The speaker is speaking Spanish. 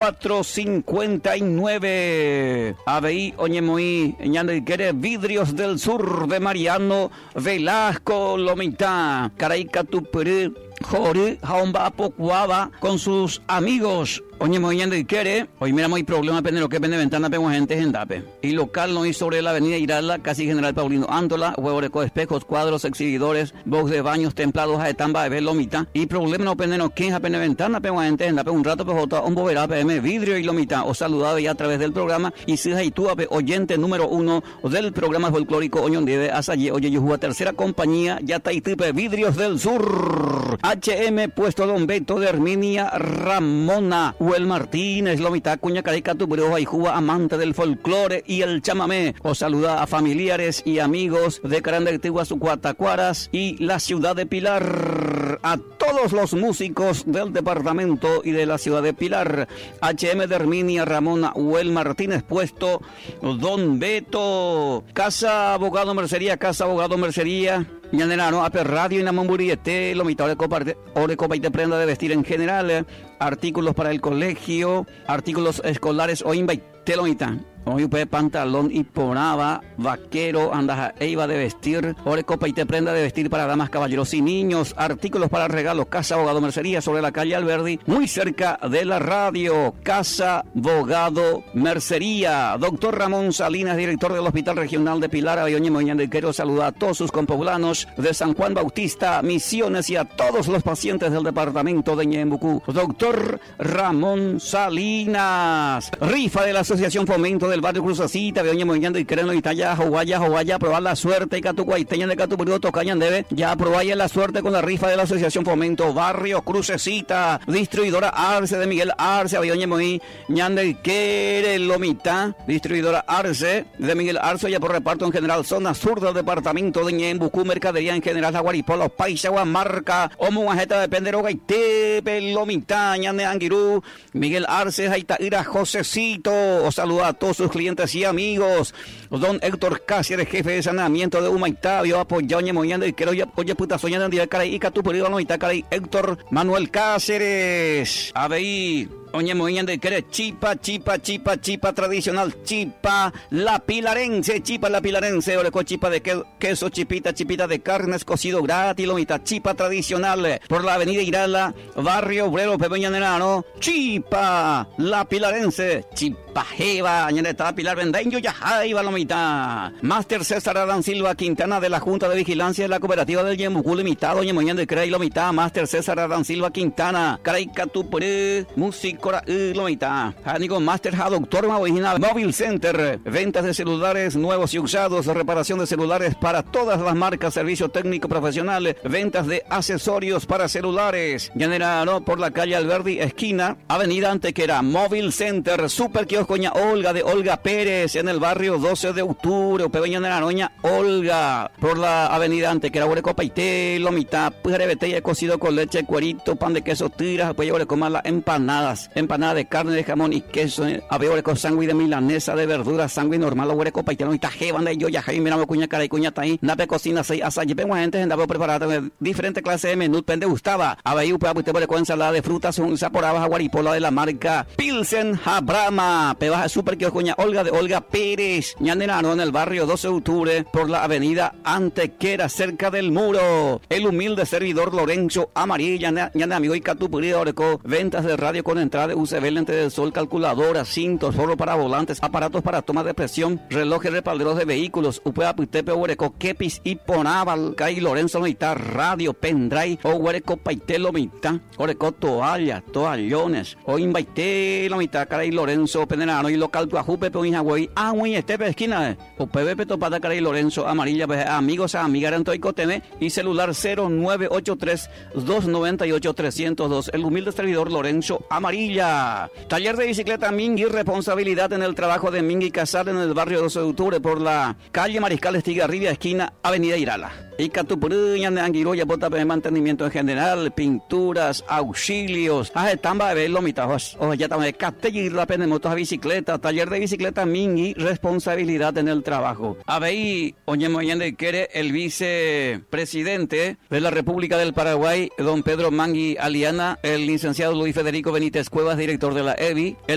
459. ABI Oñemoí, Ñandequere, Vidrios del Sur de Mariano Velasco Lomita, Caraica Tupere, Jori, Jaomba Apocuaba, con sus amigos. Oye, Moñando y Quere, hoy mira muy problema, pende lo que pende ventana, pego gente en Dape. Y local no hay sobre la avenida Irala, casi General Paulino Ándola, huevo de espejos, cuadros, exhibidores, box de baños, templados, aetamba, de lomita. Y problema no pende no queja, pende ventana, pego gente en Dape, un rato, pejota, un boverá, PM, vidrio y lomita. Os saludaba ya a través del programa. Y si hay tú, oyente número 1 del programa folclórico Oñón Debe, Asaye, oye, yo juego tercera compañía, ya está y tipe, Vidrios del Sur. HM, puesto Don Beto de Herminia Ramona. Huel Martínez, Lomita, Cuña, Carica, Tuburo, Ayjúa, amante del folclore y el chamamé. Os saluda a familiares y amigos de Carandetigua, Sucuatacuaras y la ciudad de Pilar. A todos los músicos del departamento y de la ciudad de Pilar. HM de Herminia Ramona, Huel Martínez, puesto Don Beto. Casa Abogado Mercería, Casa Abogado Mercería. Ñanenano, Ape Radio y Namamburiete, Lomita, Orecopa y te prenda de vestir en general, artículos para el colegio, artículos escolares o invaite, Lomita. Hoy pantalón y poraba, vaquero, andaja e iba de vestir, orecopa y te prenda de vestir para damas, caballeros y niños, artículos para regalos, Casa Abogado Mercería, sobre la calle Alberdi, muy cerca de la radio, Casa Abogado Mercería. Doctor Ramón Salinas, director del Hospital Regional de Pilar, Ayoñe Moñande, quiero saludar a todos sus compoblanos de San Juan Bautista, Misiones y a todos los pacientes del departamento de Ñembucú. Doctor Ramón Salinas, rifa de la Asociación Fomento del barrio Cruzacita, Beoña Moñando y Creno y Talla, Jovaya, probar la suerte y Catucuaiteña de Catupurio, Tocañan debe, ya probaya la suerte con la rifa de la Asociación Fomento, barrio Crucecita, distribuidora Arce de Miguel Arce, Beoña Moñi, Ñande y Quere, Lomita, distribuidora Arce de Miguel Arce, ya por reparto en general, zona sur del departamento de Ñembucú, mercadería en general, Aguaripolos, Paisagua, Marca, Omuajeta de Penderoga y Tepe, Lomita, Ñande Anguirú, Miguel Arce, Jaitaira, Josecito, os saluda a todos sus clientes y amigos. Don Héctor Cáceres, jefe de saneamiento de Humaitá, vio apoyado Ñemoñando y quiero oye puta soñando en día caray y Catupurido no está caray Héctor Manuel Cáceres. ABI Oñe Moñando y quiere chipa tradicional, chipa la pilarense, oreco chipa de queso, chipita de carnes cocido gratis, lomita, chipa tradicional por la avenida Irala, barrio Obrero, Pepeñanenano, chipa la pilarense, chipa jeva, ñaneta Pilar Vendeño, ya jaiba lomita. Máster César Adán Silva Quintana de la Junta de Vigilancia de la Cooperativa del Ñembucú Limitado, Oñe Moñando y quiere lomita, Máster César Adán Silva Quintana, caray Catupuré, música Cora Lomita, Jánico Master Doctor Original Mobile Center, ventas de celulares nuevos y usados, reparación de celulares para todas las marcas, servicio técnico profesional, ventas de accesorios para celulares. Generano por la calle Alberdi, esquina, avenida Antequera, Mobile Center, Super Kioscoña Olga de Olga Pérez, en el barrio 12 de octubre, Pebeña de Naroña Olga, por la avenida Antequera, Huerecopa y té, Lomita, pujerebetella cocido con leche, cuerito, pan de queso, tiras, pues yo comer las empanadas. Empanada de carne, de jamón y queso, había con sándwich de milanesa, de verduras, sándwich normal, hueco, paitano y tajeban de yo, ya jaime, miramos cuña, cara y cuña, ahí, nape cocina, seis, asayi, pengo gente, andaba preparada, diferentes clases de menú, pende gustaba, había un pedazo de ensalada de frutas, un saporaba, jaguaripola de la marca Pilsen Habrama, pebaja super que cuña, Olga de Olga Pérez, ñanenano en el barrio 12 de octubre, por la avenida Antequera, cerca del muro, el humilde servidor Lorenzo Amarilla, ñane amigo y Catupurido, ventas de radio con entrada de UCB, lente de sol, calculadora, cintos, forro para volantes, aparatos para toma de presión, relojes respalderos de vehículos, upea puitepe, huereco, kepis y ponaval, caí Lorenzo Lomita, radio, pendrive, o huereco, paite Lomita, huereco, toallones, o invaite Lomita, caray Lorenzo, pendenano, y local, tuajupe, peoinjagüey, muy estepe, esquina, o PVP topada, caray Lorenzo, amarilla, amigos, amigas, Antoicoteme, y celular 0983-298-302, el humilde servidor Lorenzo Amarilla. Taller de bicicleta Mingui, responsabilidad en el trabajo de Mingui Casal en el barrio 12 de octubre por la calle Mariscal Estigarribia, esquina avenida Irala. Y Catupuruña de Anguiroya, bota de mantenimiento en general, pinturas, auxilios, estamba de verlo, o ya también Castelli, la pena de motos a bicicleta, taller de bicicleta Mingui, responsabilidad en el trabajo. Abey Oñemoyende quiere el vicepresidente de la República del Paraguay, don Pedro Mangui Aliana, el licenciado Luis Federico Benítez Cuevas, director de la EBI, el